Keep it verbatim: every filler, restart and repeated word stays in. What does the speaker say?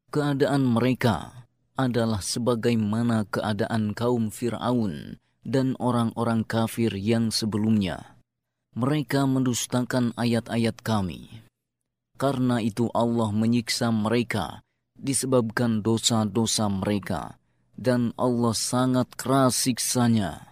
Keadaan mereka adalah sebagaimana keadaan kaum Fir'aun dan orang-orang kafir yang sebelumnya. Mereka mendustakan ayat-ayat kami. Karena itu Allah menyiksa mereka disebabkan dosa-dosa mereka, dan Allah sangat keras siksanya.